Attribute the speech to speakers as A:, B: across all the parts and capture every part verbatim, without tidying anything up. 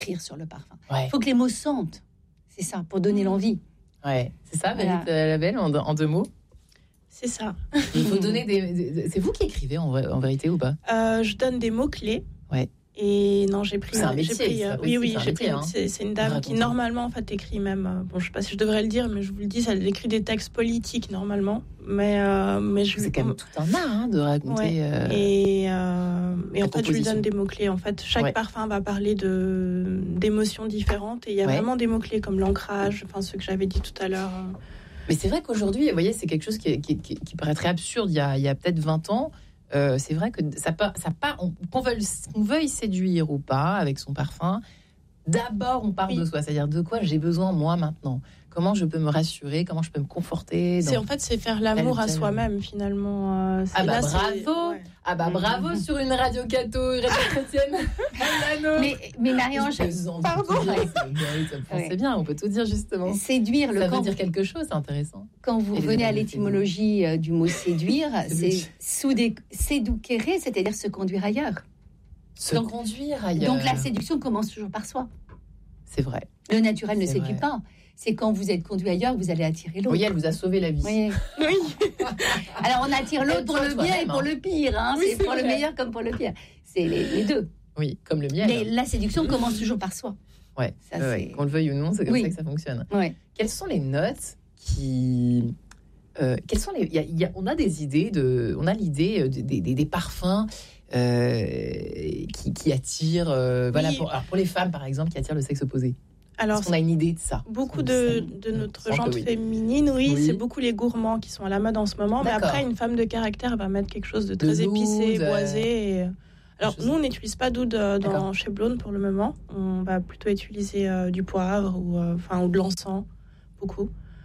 A: écrire sur le parfum. Il
B: Ouais.
A: faut que les mots sentent. C'est ça, pour donner l'envie.
B: Ouais, c'est ça,
A: Voilà.
B: Mérite euh, Labelle, en, en deux mots.
C: C'est ça.
B: Il faut donner des, des- C'est vous qui écrivez en, vrai- en vérité ou pas?
C: Euh, je donne des mots-clés.
B: Ouais.
C: Et non, j'ai pris.
B: C'est un
C: j'ai
B: métier,
C: pris,
B: c'est
C: euh,
B: pas
C: oui,
B: possible,
C: oui,
B: c'est un
C: j'ai
B: métier,
C: pris.
B: hein.
C: C'est, c'est une dame qui
B: Racontez.
C: normalement en fait écrit même. euh, Bon, je sais pas si je devrais le dire, mais je vous le dis, elle écrit des textes politiques normalement. Mais euh, mais je.
B: C'est quand même tout un art hein, de raconter.
C: Ouais.
B: euh,
C: Et, euh, et
B: la
C: en fait, je lui
B: composition.
C: donne des mots-clés. En fait, chaque
B: Ouais.
C: parfum va parler de, d'émotions différentes. Et il y a
B: Ouais.
C: vraiment des mots-clés comme l'ancrage, enfin, ceux que j'avais dit tout à l'heure.
B: Mais c'est vrai qu'aujourd'hui, vous voyez, c'est quelque chose qui, qui, qui, qui paraîtrait absurde il y a, il y a peut-être vingt ans. Euh, c'est vrai que ça part, ça part on, qu'on, veuille, qu'on veuille séduire ou pas avec son parfum, d'abord on parle
C: Oui.
B: de soi, c'est-à-dire de quoi j'ai besoin moi maintenant. Comment je peux me rassurer, comment je peux me conforter.
C: C'est
B: dans-
C: en fait, c'est faire l'amour
B: Tel ou
C: à
B: tel.
C: soi-même finalement. Euh, c'est-
B: Ah bah
C: là, c'est-
B: bravo.
C: ouais.
B: Ah bah bravo sur une radio catho, une radio chrétienne. Milano.
A: Mais, mais Marie-Ange,
B: Pardon. C'est
A: Ouais.
B: bien, on peut tout dire justement.
A: séduire, le
B: Ça veut
A: quand,
B: dire quelque chose, c'est intéressant.
A: quand vous
B: Et les
A: revenez à
B: animaux
A: l'étymologie euh, du mot séduire, c'est
B: Séduire.
A: soudé- séduquere, c'est-à-dire se conduire ailleurs.
B: Se
A: Donc-
B: conduire ailleurs.
A: Donc la séduction commence toujours par soi.
B: C'est vrai.
A: Le naturel ne
B: C'est
A: séduit
B: vrai.
A: pas. C'est quand vous êtes conduit ailleurs, vous allez attirer l'autre.
B: Oui, elle vous a sauvé la vie.
A: Vous voyez.
C: Oui.
A: Alors on attire l'autre pour
B: Aide-toi
A: le bien et
B: toi-même,
A: pour
B: hein.
A: le pire. Hein.
B: Oui,
A: c'est
B: c'est
A: pour le
B: vrai.
A: meilleur comme pour le pire. C'est les, les deux.
B: Oui, comme le miel.
A: Mais la séduction commence toujours par soi.
B: Ouais,
A: Ça,
B: ouais, ouais.
A: c'est-
B: Qu'on le veuille ou non, c'est comme
A: Oui.
B: ça que ça fonctionne.
A: Ouais.
B: Quelles sont les notes qui... Euh, quelles sont les... il y a- il y a- on a des idées, de, on a l'idée euh, des, des, des parfums euh, qui, qui attirent... euh, voilà,
C: Oui.
B: pour, alors pour les femmes, par exemple, qui attirent le sexe opposé.
C: Alors,
B: Est-ce qu'on a une idée de ça?
C: beaucoup
B: Ça,
C: de,
B: ça-
C: de
B: on
C: notre
B: sent que
C: gente
B: oui.
C: féminine, oui,
B: Oui.
C: c'est beaucoup les gourmands qui sont à la mode en ce moment. Mais
B: D'accord.
C: après, une femme de caractère va mettre quelque chose de très
B: De
C: épicé,
B: l'oud, euh,
C: boisé. et- Alors,
B: chose-
C: nous, on n'utilise pas d'oud euh, dans,
B: D'accord.
C: chez Blonde pour le moment. On va plutôt utiliser euh, du poivre ou, euh, enfin, ou de l'encens, beaucoup.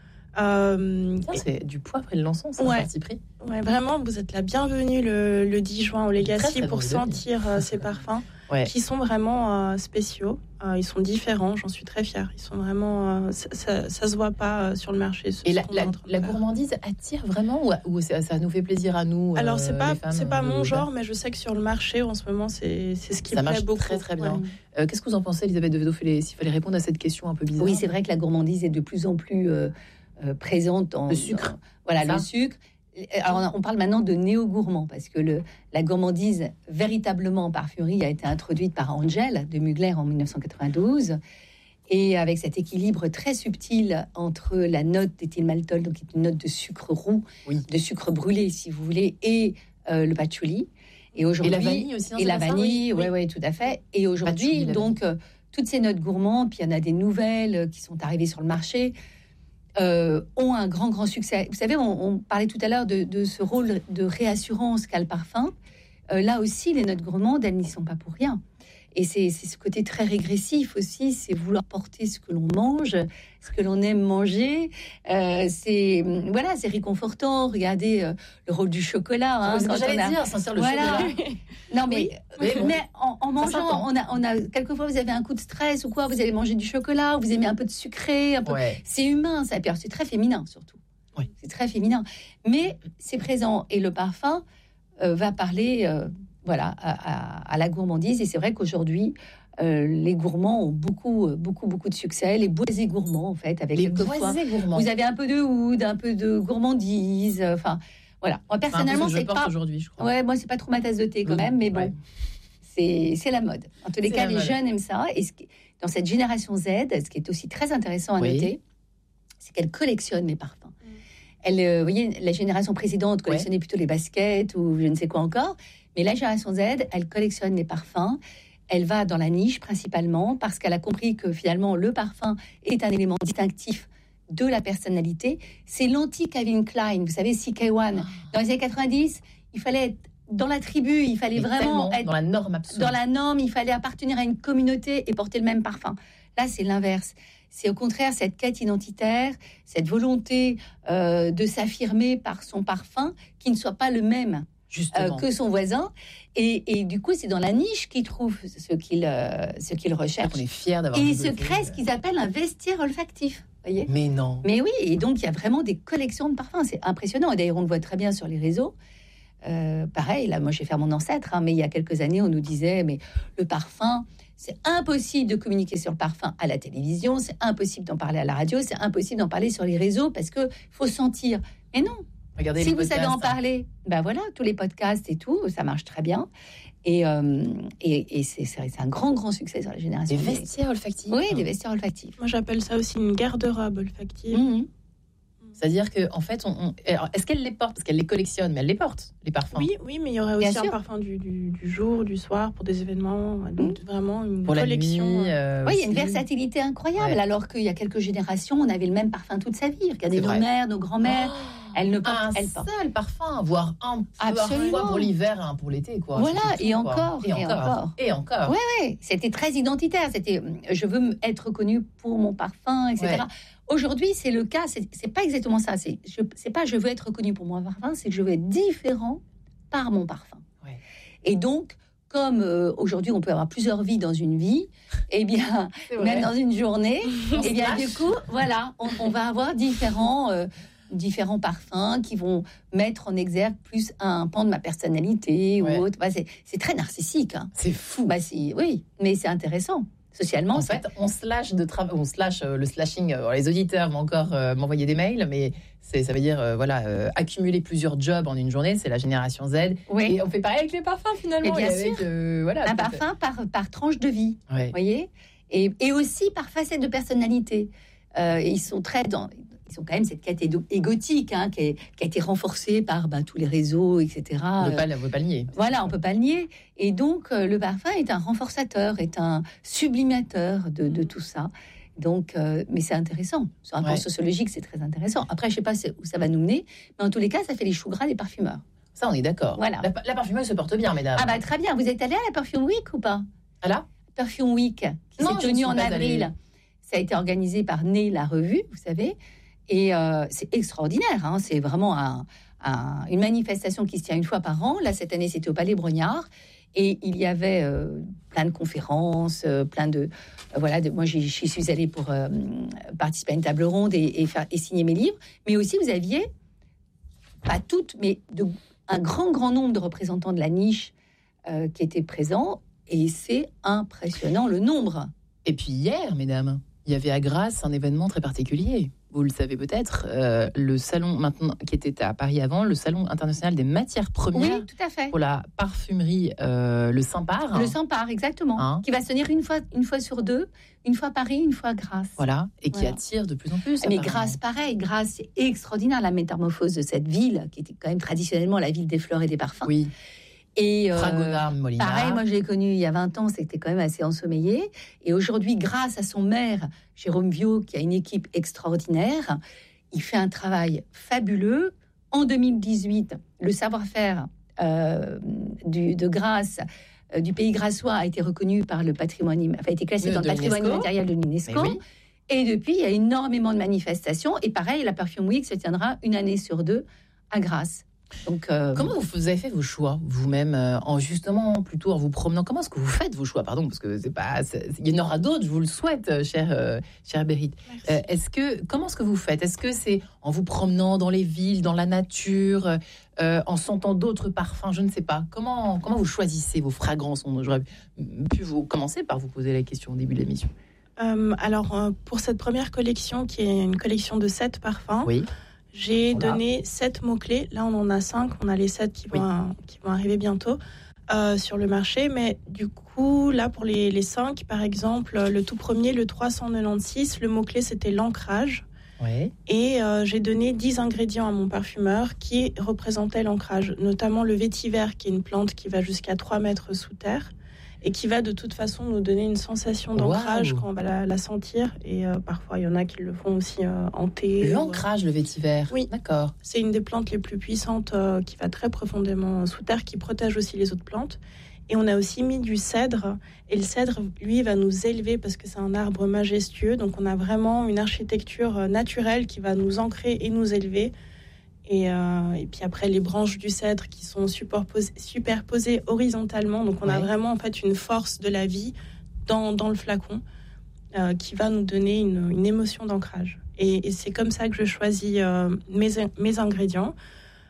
C: Euh,
B: Tiens, c'est du poivre et de l'encens, c'est
C: Ouais.
B: un parti pris.
C: ouais, vraiment, vous êtes la bienvenue le, le dix juin au Legacy
B: Très, très
C: pour
B: bonne idée.
C: sentir euh, ces parfums
B: Ouais.
C: qui sont vraiment euh, spéciaux. Euh, ils sont différents, j'en suis très fière. Ils sont vraiment, euh, ça, ça, ça se voit pas euh, sur le marché. ce-
B: Et
C: ce
B: la,
C: qu'on
B: la,
C: est en train de
B: la
C: faire.
B: gourmandise attire vraiment ou, ou ça, ça nous fait plaisir à nous?
C: Alors
B: euh,
C: c'est pas
B: les femmes,
C: c'est pas
B: de-
C: mon
B: de-
C: genre, mais je sais que sur le marché en ce moment c'est c'est ce qui
B: Ça
C: me plaît
B: marche
C: beaucoup.
B: très, très bien.
C: Ouais.
B: Euh, Qu'est-ce que vous en pensez, Elisabeth de Vedoffé, s'il fallait répondre à cette question un peu bizarre?
A: Oui, c'est vrai que la gourmandise est de plus en plus euh, euh, présente en
B: Le sucre.
A: dans- voilà,
B: Ça.
A: le sucre. Alors, on parle maintenant de néo-gourmand parce que le, la gourmandise véritablement en parfumerie a été introduite par Angel de Mugler en mille neuf cent quatre-vingt-douze. Et avec cet équilibre très subtil entre la note d'éthylmaltol, donc qui est une note de sucre roux,
B: Oui.
A: de sucre brûlé si vous voulez, et euh, le patchouli. Et
B: Et
A: aujourd'hui,
B: la vanille aussi, hein,
A: et
B: c'est
A: la
B: bien ça,
A: vanille,
B: oui.
A: ouais, ouais, tout à fait. Et aujourd'hui,
B: Patchouli, la
A: donc, euh, toutes ces notes gourmandes, puis il y en a des nouvelles euh, qui sont arrivées sur le marché, euh, ont un grand, grand succès. Vous savez, on, on parlait tout à l'heure de, de ce rôle de réassurance qu'a le parfum. Euh, là aussi, les notes gourmandes, elles n'y sont pas pour rien. Et c'est c'est ce côté très régressif aussi, c'est vouloir porter ce que l'on mange, ce que l'on aime manger. Euh, c'est voilà, c'est réconfortant. Regardez euh, le rôle du chocolat. Hein,
B: C'est ce que
A: quand
B: j'allais
A: on a-
B: dire, sentir le
A: Voilà.
B: chocolat.
A: Non mais,
B: Oui, mais bon.
A: mais en, en mangeant,
B: s'entend.
A: on a, on a quelquefois vous avez un coup de stress ou quoi, vous allez manger du chocolat, vous aimez un peu de sucré, un peu.
B: Ouais.
A: C'est humain, ça. Puis alors, c'est très féminin surtout.
B: Oui.
A: C'est très féminin, mais c'est présent et le parfum euh, va parler, euh, voilà, à, à- à la gourmandise. Et c'est vrai qu'aujourd'hui, euh, les gourmands ont beaucoup, beaucoup, beaucoup de succès. Les boisés gourmands, en fait, avec
B: Les
A: quelquefois,
B: boisés gourmands.
A: vous avez un peu de oud, un peu de gourmandise. euh, Enfin, voilà. Moi
B: C'est un peu
A: personnellement,
B: ce que je
A: c'est
B: porte
A: pas.
B: aujourd'hui, je crois.
A: Ouais, moi, c'est pas trop ma tasse de thé quand
B: Oui,
A: même, mais bon,
B: ouais.
A: c'est c'est la mode. En tous les
B: C'est
A: cas,
B: la
A: les
B: mode.
A: jeunes aiment ça. Et ce qui- dans cette génération Z, ce qui est aussi très intéressant à
B: Oui.
A: noter, c'est qu'elle collectionne les parfums. Elle, euh, vous voyez, la génération précédente collectionnait plutôt les baskets ou je ne sais quoi encore, mais la génération Z, elle collectionne les parfums. Elle va dans la niche principalement parce qu'elle a compris que finalement le parfum est un élément distinctif de la personnalité. C'est l'anti-Calvin Klein, vous savez, C K un. Dans les années quatre-vingt-dix, il fallait être dans la tribu, il fallait
B: Mais
A: vraiment
B: tellement
A: être
B: dans la norme absolue.
A: dans la norme, il fallait appartenir à une communauté et porter le même parfum. Là, c'est l'inverse. C'est au contraire cette quête identitaire, cette volonté euh, de s'affirmer par son parfum qui ne soit pas le même euh,
B: Justement.
A: que son voisin. Et, et du coup, c'est dans la niche qu'il trouve ce qu'il euh, ce qu'il recherche.
B: On est fiers d'avoir.
A: Et il se
B: développé,
A: crée ce
B: euh,
A: qu'ils appellent un vestiaire olfactif. Voyez.
B: Mais non.
A: Mais oui, et donc il y a vraiment des collections de parfums. C'est impressionnant. Et d'ailleurs, on le voit très bien sur les réseaux. Euh, pareil, là, moi, je vais faire mon ancêtre, hein, mais il y a quelques années, on nous disait, mais le parfum, C'est impossible de communiquer sur le parfum à la télévision, c'est impossible d'en parler à la radio, c'est impossible d'en parler sur les réseaux parce que faut sentir. Mais non.
B: Regardez
A: si vous
B: podcasts.
A: savez en parler, ben voilà, tous les podcasts et tout, ça marche très bien. Et, euh, et, et c'est, c'est, c'est un grand, grand succès sur la génération.
B: Des vestiaires olfactifs.
A: Oui, des vestiaires olfactifs.
C: Moi, j'appelle ça aussi une garde-robe olfactive.
A: Mmh.
B: C'est-à-dire que, en fait, on, on, alors, est-ce qu'elle les porte? Parce qu'elle les collectionne, mais elle les porte, les parfums.
C: Oui, oui, mais il y aurait
A: Bien
C: aussi
A: sûr.
C: un parfum du, du, du jour, du soir, pour des événements. Donc, vraiment une
B: Pour
C: collection.
B: la nuit. Euh,
A: Oui, il y a une
B: aussi.
A: versatilité incroyable,
B: Ouais.
A: alors qu'il y a quelques générations, on avait le même parfum toute sa vie. Regardez
B: C'est
A: nos
B: vrai.
A: mères, nos grands-mères,
B: Oh,
A: elles ne portent,
B: un
A: elles portent.
B: seul parfum, voire un
A: Absolument.
B: parfois pour l'hiver, un pour l'été, quoi.
A: Voilà,
B: C'est tout,
A: et
B: quoi.
A: encore,
B: et
A: et
B: encore,
A: encore.
B: et encore.
A: Ouais, ouais, c'était très identitaire. C'était, je veux être connue pour mon parfum, et cetera.
B: Ouais.
A: Aujourd'hui, c'est le cas. C'est, c'est pas exactement ça. C'est, je, c'est pas je veux être reconnue pour mon parfum, c'est que je veux être différent par mon parfum.
B: Ouais.
A: Et donc, comme euh, aujourd'hui, on peut avoir plusieurs vies dans une vie, eh bien,
B: C'est vrai.
A: même dans une journée,
B: On
A: eh
B: se
A: bien,
B: lâche.
A: du coup, voilà, on, on va avoir différents, euh, différents parfums qui vont mettre en exergue plus un pan de ma personnalité
B: Ouais.
A: ou autre. Bah, c'est, c'est très narcissique. Hein.
B: C'est fou.
A: Bah, c'est, oui, mais c'est intéressant. Socialement,
B: En
A: c'est-
B: fait, on se lâche de travail, on se lâche euh, le slashing. euh, les auditeurs vont encore euh, m'envoyer des mails, mais c'est, ça veut dire euh, voilà, euh, accumuler plusieurs jobs en une journée. C'est la génération Z.
A: oui,
B: Et on fait pareil avec les parfums finalement.
A: Mais bien
B: et avec, euh, voilà,
A: un
B: ça fait-
A: parfum par, par tranche de vie.
B: Ouais.
A: Vous voyez, et, et aussi par facette de personnalité. Euh, ils sont très dans, ils ont quand même cette quête égo- égotique hein, qui, est- qui a été renforcée par ben, tous les réseaux, et cetera.
B: On ne
A: Euh,
B: peut pas, on peut pas le nier.
A: Voilà, on peut pas le nier. Et donc, euh, le parfum est un renforçateur, est un sublimateur de, de tout ça. Donc, euh, mais c'est intéressant. Sur un plan
B: Ouais.
A: sociologique, c'est très intéressant. Après, je sais pas c'est- où ça va nous mener, mais en tous les cas, ça fait les choux gras des parfumeurs.
B: Ça, on est d'accord.
A: Voilà.
B: La, la parfumeuse se porte bien, mesdames.
A: Ah bah très bien. Vous êtes allé à la Perfume Week ou pas?
B: Ah là
A: Perfume Week, qui
B: Non,
A: s'est
B: je ne
A: tenue
B: suis
A: en
B: pas
A: avril.
B: allée.
A: Ça a été organisé par Né la revue, vous savez, et euh, c'est extraordinaire. Hein. C'est vraiment un, un- une manifestation qui se tient une fois par an. Là, cette année, c'était au Palais Brognard, et il y avait euh, plein de conférences, euh, plein de euh, voilà. De, moi, j'y, j'y suis allée pour euh, participer à une table ronde et, et faire et signer mes livres. Mais aussi, vous aviez pas toutes, mais de, un grand, grand nombre de représentants de la niche euh, qui étaient présents. Et c'est impressionnant le nombre.
B: Et puis hier, mesdames, il y avait à Grasse un événement très particulier. Vous le savez peut-être, euh, le salon maintenant qui était à Paris avant, le salon international des matières premières
A: Oui, tout à fait.
B: pour la parfumerie, euh, le Saint-Par.
A: Le Saint-Par, exactement.
B: Hein.
A: Qui va se tenir une fois, une fois sur deux, une fois Paris, une fois Grasse.
B: Voilà, et qui
A: Voilà.
B: attire de plus en plus.
A: Ah, mais
B: apparemment.
A: Grasse, pareil. Grasse, c'est extraordinaire la métamorphose de cette ville, qui était quand même traditionnellement la ville des fleurs et des parfums.
B: Oui,
A: Et euh,
B: Fragonard, Molina.
A: pareil, moi je l'ai connu il y a vingt ans, c'était quand même assez ensommeillé. Et aujourd'hui, grâce à son maire, Jérôme Viau, qui a une équipe extraordinaire, il fait un travail fabuleux. En deux mille dix-huit, le savoir-faire euh, du, de Grasse, euh, du pays grassois, a été reconnu par le patrimoine, im- enfin, a été classé
B: De-
A: dans le
B: de
A: patrimoine
B: l'UNESCO.
A: immatériel de l'UNESCO.
B: Mais oui.
A: Et depuis, il y a énormément de manifestations. Et pareil, la Perfume Week se tiendra une année sur deux à Grasse. Donc, euh,
B: Comment vous, vous avez fait vos choix vous-même, euh, en justement plutôt en vous promenant? Comment est-ce que vous faites vos choix? Pardon, parce que c'est pas, c'est- il y en aura d'autres. Je vous le souhaite, euh, chère, euh, chère Bérit.
C: Merci.
B: Euh, est-ce que comment est-ce que vous faites? Est-ce que c'est en vous promenant dans les villes, dans la nature, euh, en sentant d'autres parfums? Je ne sais pas. Comment comment vous choisissez vos fragrances? On- J'aurais pu vous commencer par vous poser la question au début de l'émission.
C: Euh, alors, euh, pour cette première collection, qui est une collection de sept parfums,
B: Oui.
C: j'ai
B: Voilà.
C: donné sept mots-clés. Là, on en a cinq. On a les sept qui vont,
B: Oui.
C: euh, qui vont arriver bientôt euh, sur le marché. Mais du coup, là, pour les, les cinq, par exemple, le tout premier, le trois cent quatre-vingt-seize, le mot-clé, c'était l'ancrage.
B: Ouais.
C: Et euh, j'ai donné dix ingrédients à mon parfumeur qui représentaient l'ancrage, notamment le vétiver, qui est une plante qui va jusqu'à trois mètres sous terre et qui va de toute façon nous donner une sensation d'ancrage
B: Waouh.
C: quand on va la, la sentir. Et euh, parfois, il y en a qui le font aussi euh, en thé.
B: L'ancrage, le vétiver.
C: Oui.
B: D'accord.
C: C'est une des plantes les plus puissantes euh, qui va très profondément sous terre, qui protège aussi les autres plantes. Et on a aussi mis du cèdre. Et le cèdre, lui, va nous élever parce que c'est un arbre majestueux. Donc, on a vraiment une architecture euh, naturelle qui va nous ancrer et nous élever. Et, euh, et puis après, les branches du cèdre qui sont superposées, superposées horizontalement. Donc, on a
B: Ouais.
C: vraiment en fait une force de la vie dans, dans le flacon euh, qui va nous donner une, une émotion d'ancrage. Et, et c'est comme ça que je choisis euh, mes, mes ingrédients.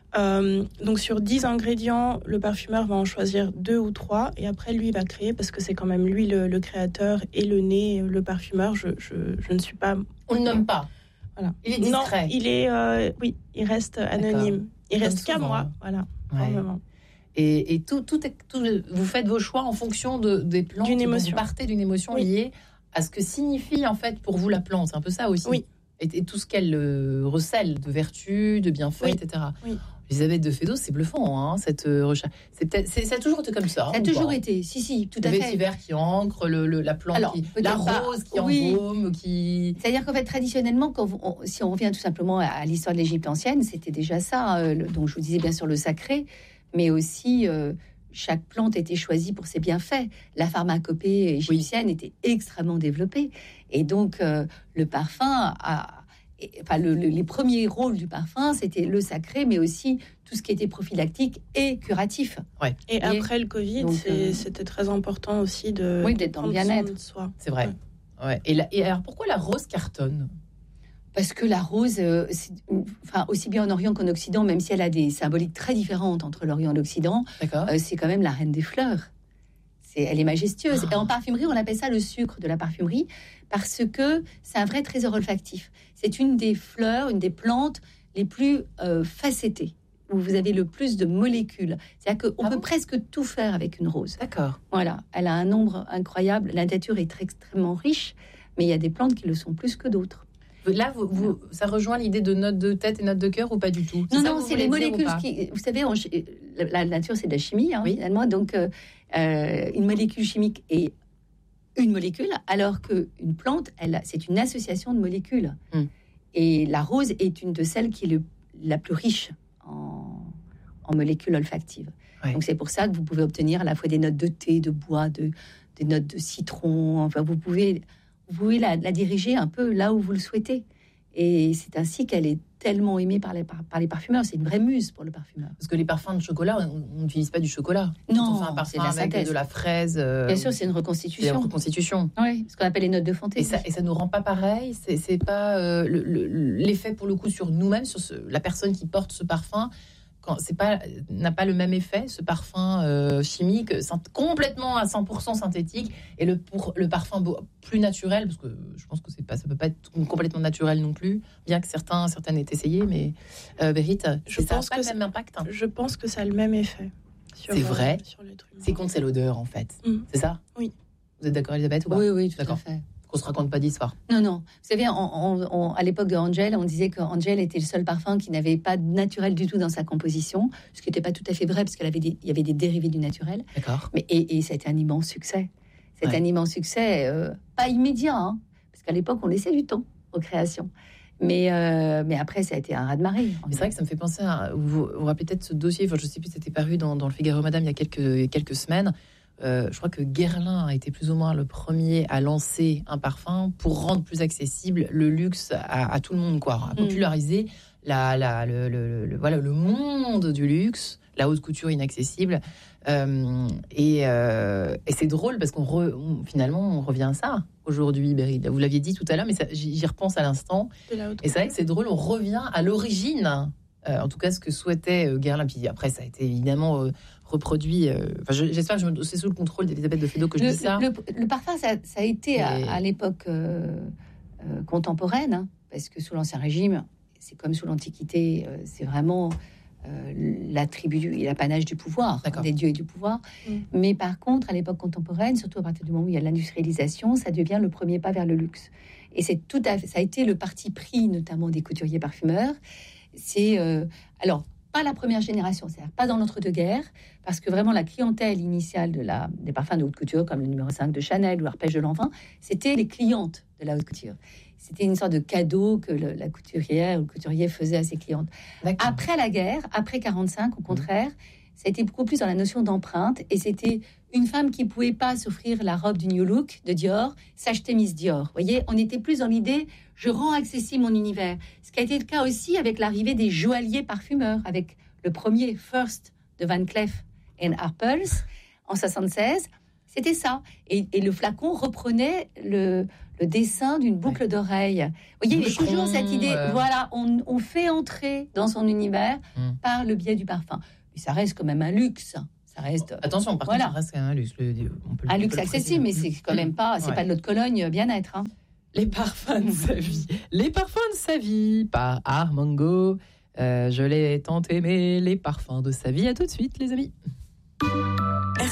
C: Euh, donc sur dix ingrédients, le parfumeur va en choisir deux ou trois et après lui va créer parce que c'est quand même lui le, le créateur et le nez, le parfumeur. Je, je, je ne suis pas...
B: On ne le nomme pas.
C: Voilà.
B: Il est discret.
C: Non, il est... Euh, oui, il reste anonyme.
B: D'accord.
C: Il
B: Comme
C: reste qu'à
B: souvent.
C: moi. Voilà.
B: Ouais.
C: Vraiment.
B: Et, et tout, tout, est, tout, vous faites vos choix en fonction de, des plantes.
C: D'une émotion.
B: Vous partez d'une émotion
C: Oui.
B: liée à ce que signifie en fait pour vous la plante. C'est un peu ça aussi.
C: Oui.
B: Et, et tout ce qu'elle euh, recèle de vertus, de bienfaits,
C: Oui.
B: et cetera.
C: Oui.
B: Elisabeth de Fédot, c'est bluffant, hein, cette euh, recherche. C'est peut-être, c'est, ça a toujours été comme ça.
A: Ça a
B: ou
A: toujours
B: pas
A: été, si, si, tout
B: le
A: à fait.
B: vétiver qui ancre, le, le, la plante,
A: Alors,
B: qui,
A: peut-être
B: la
A: pas.
B: rose qui
A: Oui.
B: embaume, qui...
A: C'est-à-dire qu'en fait, traditionnellement, quand vous- on- si on revient tout simplement à, à l'histoire de l'Égypte ancienne, c'était déjà ça. Euh, le- donc, je vous disais bien sûr le sacré, mais aussi euh, chaque plante était choisie pour ses bienfaits. La pharmacopée égyptienne oui. était extrêmement développée. Et donc, euh, le parfum a... Et, enfin, le, le, les premiers rôles du parfum, c'était le sacré, mais aussi tout ce qui était prophylactique et curatif.
B: Ouais.
C: Et, et après le Covid, donc, c'est, euh, c'était très important aussi de
A: oui, d'être dans le bien-être.
C: De soi.
B: C'est vrai. Ouais. Ouais. Et, la, et alors, pourquoi la rose cartonne ?
A: Parce que la rose, euh, c'est, enfin, aussi bien en Orient qu'en Occident, même si elle a des symboliques très différentes entre l'Orient et l'Occident, euh, c'est quand même la reine des fleurs. C'est, elle est majestueuse. Ah. Et en parfumerie, on appelle ça le sucre de la parfumerie, parce que c'est un vrai trésor olfactif. C'est une des fleurs, une des plantes les plus euh, facettées, où vous avez le plus de molécules. C'est-à-dire qu'on ah peut bon presque tout faire avec une rose.
B: D'accord.
A: Voilà, elle a un nombre incroyable. La nature est très, extrêmement riche, mais il y a des plantes qui le sont plus que d'autres.
B: Là, vous, vous, ça rejoint l'idée de notes de tête et notes de cœur ou pas du tout ?
A: Non, non, c'est les molécules qui... Vous savez, on, la, la nature, c'est de la chimie, hein, oui. finalement. Donc, euh, euh, une molécule chimique est une molécule, alors qu'une plante, elle, c'est une association de molécules. Mm. Et la rose est une de celles qui est le, la plus riche en, en molécules olfactives. Ouais. Donc, c'est pour ça que vous pouvez obtenir à la fois des notes de thé, de bois, de, des notes de citron. Enfin, vous pouvez... Vous pouvez la, la diriger un peu là où vous le souhaitez. Et c'est ainsi qu'elle est tellement aimée par les, par, par les parfumeurs. C'est une vraie muse pour le parfumeur.
B: Parce que les parfums de chocolat, on n'utilise pas du chocolat.
A: Non,
B: on fait un parfum
A: c'est de la
B: avec
A: synthèse.
B: De la fraise. Euh,
A: Bien sûr, c'est une reconstitution.
B: C'est une reconstitution.
A: Oui, ce qu'on appelle les notes de fantaisie.
B: Et ça, et ça nous rend pas pareil. C'est, c'est pas euh, le, le, l'effet pour le coup sur nous-mêmes, sur ce, la personne qui porte ce parfum. C'est pas, n'a pas le même effet, ce parfum euh, chimique, complètement à cent pour cent synthétique, et le, pour, le parfum beau, plus naturel, parce que je pense que c'est pas, ça peut pas être complètement naturel non plus, bien que certains, certaines aient essayé, mais euh, Bérit,
A: je
B: ça
A: pense
B: n'a pas
A: que
B: le même impact. Hein.
C: Je pense que ça a le même effet.
B: Sur, c'est vrai. Sur l'être humain. C'est contre c'est l'odeur en fait. Mm. C'est ça ?
C: Oui.
B: Vous êtes d'accord, Elisabeth, ou pas ?
A: Oui, oui, tout
B: d'accord.
A: à fait.
B: Qu'on se raconte pas d'histoire.
A: Non, non. Vous savez, on, on, on, à l'époque de Angel, on disait qu'Angel était le seul parfum qui n'avait pas de naturel du tout dans sa composition, ce qui n'était pas tout à fait vrai, parce qu'il y avait des, il y avait des dérivés du naturel.
B: D'accord.
A: Mais, et, et c'était un immense succès. C'était
B: ouais.
A: un immense succès, euh, pas immédiat, hein, parce qu'à l'époque, on laissait du temps aux créations. Mais, euh, mais après, ça a été un raz-de-marée.
B: C'est vrai que ça me fait penser à... Vous vous, vous rappelez peut-être ce dossier, enfin, je ne sais plus, c'était paru dans, dans le Figaro Madame il y a quelques, quelques semaines. Euh, je crois que Guerlain a été plus ou moins le premier à lancer un parfum pour rendre plus accessible le luxe à, à tout le monde, quoi, à populariser mmh. la, la, le, le, le, voilà, le monde du luxe, la haute couture inaccessible. Euh, et, euh, et c'est drôle parce qu'on re, on, finalement on revient à ça aujourd'hui, Bérit. Vous l'aviez dit tout à l'heure, mais ça, j'y, j'y repense à l'instant. Et c'est vrai que c'est drôle, on revient à l'origine. Euh, en tout cas, ce que souhaitait euh, Guerlain. Puis après, ça a été évidemment euh, reproduit. Euh, enfin, je, j'espère que je me, c'est sous le contrôle d'Elisabeth de Fédot que je
A: le,
B: dis ça.
A: Le, le parfum, ça, ça a été Et... à, à l'époque euh, euh, contemporaine, hein, parce que sous l'Ancien Régime, c'est comme sous l'Antiquité, euh, c'est vraiment euh, l'attribut et l'apanage du pouvoir, hein, des dieux et du pouvoir. Mm. Mais par contre, à l'époque contemporaine, surtout à partir du moment où il y a l'industrialisation, ça devient le premier pas vers le luxe. Et c'est tout à fait, ça a été le parti pris, notamment des couturiers parfumeurs. C'est euh, alors pas la première génération, c'est-à-dire pas dans l'entre-deux-guerres, parce que vraiment la clientèle initiale de la, des parfums de haute couture, comme le numéro cinq de Chanel ou l'arpège de Lanvin, c'était les clientes de la haute couture. C'était une sorte de cadeau que le, la couturière ou le couturier faisait à ses clientes. D'accord. Après la guerre, après quarante-cinq, au contraire, ça a été beaucoup plus dans la notion d'empreinte, et c'était une femme qui ne pouvait pas s'offrir la robe du New Look de Dior, s'acheter Miss Dior. Vous voyez, on était plus dans l'idée, je rends accessible mon univers. Ce qui a été le cas aussi avec l'arrivée des joailliers parfumeurs, avec le premier First de Van Cleef and Arpels en soixante-seize. C'était ça. Et, et le flacon reprenait le, le dessin d'une boucle ouais. d'oreille. Vous voyez, il y a toujours cette idée, euh... voilà, on, on fait entrer dans son univers mmh. par le biais du parfum. Mais ça reste quand même un luxe. Ça reste,
B: attention, par voilà. contre, ça reste un luxe. Le, on peut,
A: un luxe accessible, mais c'est quand même pas, c'est ouais. pas de l'eau de Cologne bien-être. Hein.
B: Les parfums de sa vie. Les parfums de sa vie par Armango. Euh, je l'ai tant aimé, les parfums de sa vie. À tout de suite, les amis.